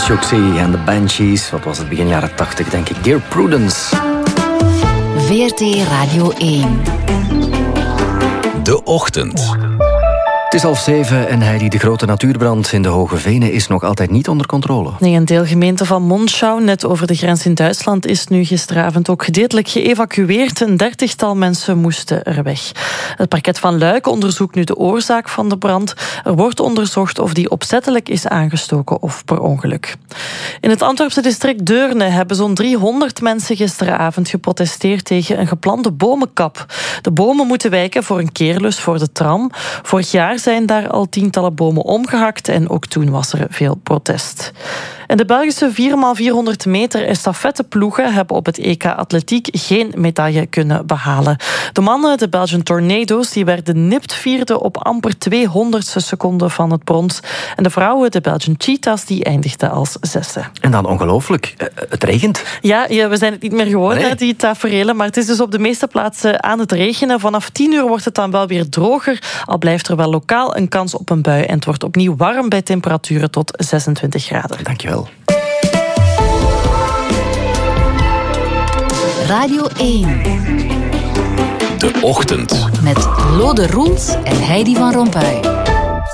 Siouxsie en de Banshees. Wat was het, begin jaren 80, denk ik. Dear Prudence. VRT Radio 1. De Ochtend. Het is 6:30 en Heidi, de grote natuurbrand in de Hoge Venen is nog altijd niet onder controle. Nee, een deelgemeente van Monschau, net over de grens in Duitsland, is nu gisteravond ook gedeeltelijk geëvacueerd. Een 30-tal mensen moesten er weg. Het parket van Luik onderzoekt nu de oorzaak van de brand. Er wordt onderzocht of die opzettelijk is aangestoken of per ongeluk. In het Antwerpse district Deurne hebben zo'n 300 mensen gisteravond geprotesteerd tegen een geplande bomenkap. De bomen moeten wijken voor een keerlus voor de tram. Vorig jaar zijn daar al tientallen bomen omgehakt en ook toen was er veel protest. En de Belgische 4x400 meter estafetteploegen hebben op het EK Atletiek geen medaille kunnen behalen. De mannen, de Belgian Tornado's, die werden nipt vierde op amper 200ste seconde van het brons. En de vrouwen, de Belgian Cheetahs, die eindigden als zesde. En dan ongelooflijk, het regent. Ja, we zijn het niet meer gewoon, die taferelen. Maar het is dus op de meeste plaatsen aan het regenen. Vanaf 10 uur wordt het dan wel weer droger. Al blijft er wel lokaal een kans op een bui. En het wordt opnieuw warm bij temperaturen tot 26 graden. Dankjewel. Radio 1. De Ochtend. Met Lode Roels en Heidi van Rompuy.